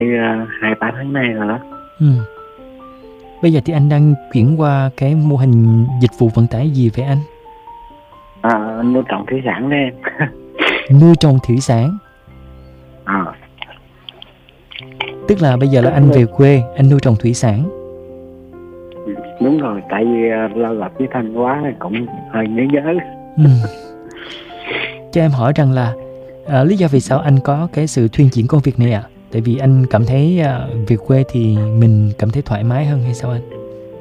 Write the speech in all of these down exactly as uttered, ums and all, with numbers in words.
uh, hai ba tháng nay rồi đó. Ừ. Bây giờ thì anh đang chuyển qua cái mô hình dịch vụ vận tải gì vậy anh? À, nuôi trồng thủy sản đó em. Nuôi trồng thủy sản. À. Tức là bây giờ là anh về quê, anh nuôi trồng thủy sản. Đúng rồi, tại vì uh, lâu gặp với Thanh quá cũng hơi nhớ nhớ. Ừ. Cho em hỏi rằng là à, lý do vì sao anh có cái sự thuyên chuyển công việc này ạ? À? Tại vì anh cảm thấy à, về quê thì mình cảm thấy thoải mái hơn hay sao anh?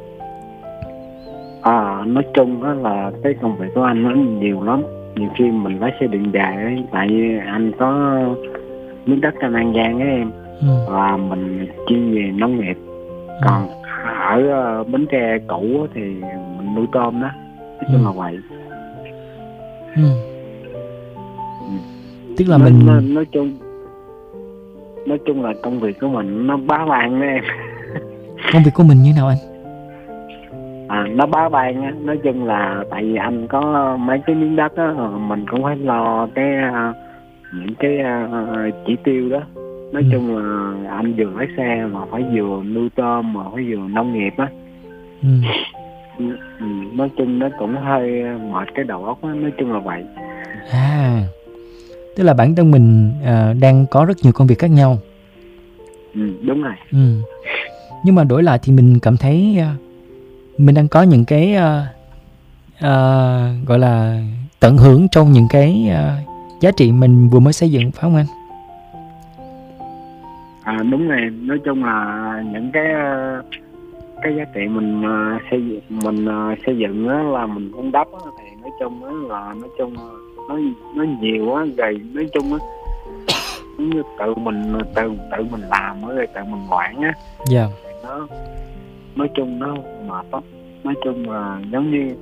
À, nói chung đó là cái công việc của anh nó nhiều lắm. Nhiều khi mình lái xe đường dài ấy, tại vì anh có miếng đất trên An Giang ấy em. Ừ. Và mình chuyên về nông nghiệp. Ừ. Còn ở uh, Bến Tre cũ thì mình nuôi tôm đó. Nói chung ừ. là vậy. Ừ. Ừ. Tức là nói, mình nói, nói chung nói chung là công việc của mình nó bá ban đó em. Công việc của mình như nào anh? À, nó bá ban á, nói chung là tại vì anh có mấy cái miếng đất á, mình cũng phải lo cái uh, những cái uh, chỉ tiêu đó. Nói ừ. chung là anh vừa lái xe mà phải vừa nuôi tôm mà phải vừa nông nghiệp á. Ừ. Ừ, nói chung nó cũng hơi mệt cái đầu óc á, nói chung là vậy. À, tức là bản thân mình uh, đang có rất nhiều công việc khác nhau. Ừ, đúng rồi. Ừ. Nhưng mà đổi lại thì mình cảm thấy uh, mình đang có những cái uh, uh, gọi là tận hưởng trong những cái uh, giá trị mình vừa mới xây dựng, phải không anh? À, đúng rồi. Nói chung là những cái uh, cái giá trị mình uh, xây dựng mình uh, xây dựng á, là mình vun đắp á, thì nói chung á, là nói chung nó nó nhiều á, rồi nói chung á như tự mình tự tự mình làm rồi tự mình quản á. Dạ. Yeah. Nó nói chung nó mệt lắm. Nói chung là giống như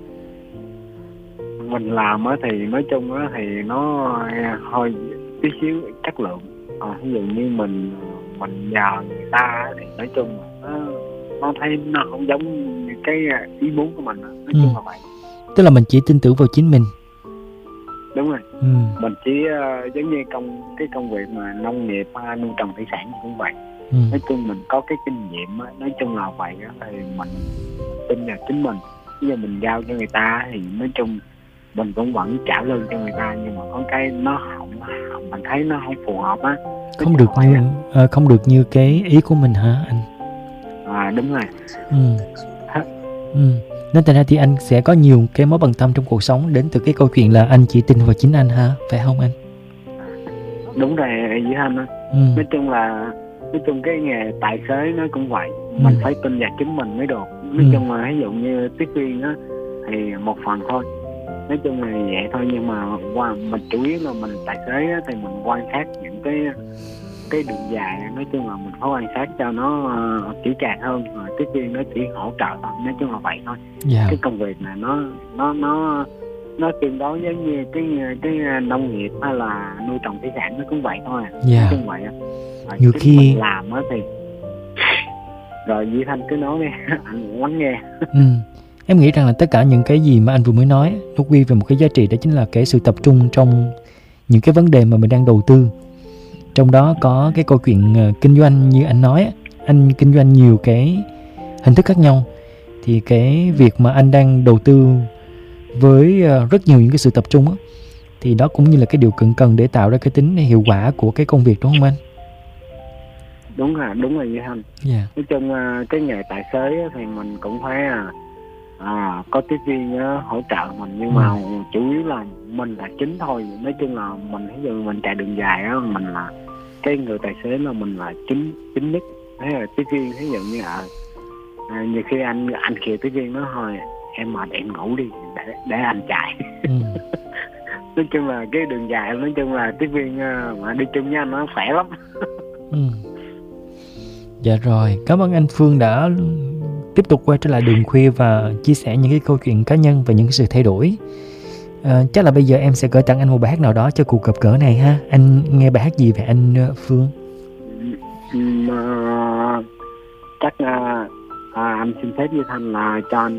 mình làm á thì nói chung á thì nó hơi tí xíu chất lượng. Còn ví dụ như mình mình nhờ người ta thì nói chung là nó nó thấy nó không giống như cái ý muốn của mình. Nói ừ. chung là vậy. Tức là mình chỉ tin tưởng vào chính mình. Đúng rồi. Ừ. Mình chỉ uh, giống như công cái công việc mà nông nghiệp hay nuôi trồng thủy sản cũng vậy. Ừ. Nói chung mình có cái kinh nghiệm á, nói chung là vậy á, thì mình tin vào chính mình. Bây giờ mình giao cho người ta thì nói chung mình cũng vẫn trả lương cho người ta, nhưng mà có cái nó không, không mình thấy nó không phù hợp á, không được như à, không được như cái ý của mình hả anh? À, đúng rồi. Ừ. Ừ. Nên thành ra thì anh sẽ có nhiều cái mối bận tâm trong cuộc sống đến từ cái câu chuyện là anh chỉ tin vào chính anh hả, phải không anh? Đúng rồi với anh á. Ừ. Nói chung là nói chung cái nghề tài xế nó cũng vậy. Ừ. Mình phải tin vào chính mình mới được. Nói ừ. chung là ví dụ như tiếp viên á thì một phần thôi, nói chung là vậy thôi, nhưng mà qua mình chủ yếu là mình tài xế á, thì mình quan sát những cái cái đường dài, nói chung là mình phải quan sát cho nó uh, kỹ càng hơn, rồi tiếp viên nó chỉ hỗ trợ thôi, nói chung là vậy thôi. Yeah. Cái công việc này nó nó nó nó tương đối giống như cái cái nông nghiệp hay là nuôi trồng thủy sản, nó cũng vậy thôi. Yeah. Nói chung vậy. Rồi nhiều khi mình làm á thì rồi Duy Thanh cứ nói đi, anh lắng nghe. Ừ. Em nghĩ rằng là tất cả những cái gì mà anh vừa mới nói nó quy về một cái giá trị, đó chính là cái sự tập trung trong những cái vấn đề mà mình đang đầu tư. Trong đó có cái câu chuyện uh, kinh doanh như anh nói, anh kinh doanh nhiều cái hình thức khác nhau. Thì cái việc mà anh đang đầu tư với uh, rất nhiều những cái sự tập trung á, thì đó cũng như là cái điều cần cần để tạo ra cái tính hiệu quả của cái công việc, đúng không anh? Đúng rồi, đúng rồi Duy Thanh. Yeah. Nói chung uh, cái nghề tài xế thì mình cũng phải uh, À, có tiếp viên uh, hỗ trợ mình, nhưng ừ. mà chủ yếu là mình là chính thôi. Nói chung là mình ví dụ mình chạy đường dài á, mình là cái người tài xế là mình là chính chính nhất. Thế là tiếp viên ví dụ như à, à nhiều khi anh anh kêu tiếp viên nói thôi em mệt em ngủ đi để để anh chạy. Ừ. Nói chung là cái đường dài, nói chung là tiếp viên uh, mà đi chung với anh nó khỏe lắm. Ừ. Dạ rồi, cảm ơn anh Phương đã tiếp tục quay trở lại Đường Khuya và chia sẻ những cái câu chuyện cá nhân và những cái sự thay đổi. À, chắc là bây giờ em sẽ gửi tặng anh một bài hát nào đó cho cuộc gặp gỡ này ha. Anh nghe bài hát gì về anh Phương? Ừ, chắc à, à, anh xin phép Duy Thanh là cho anh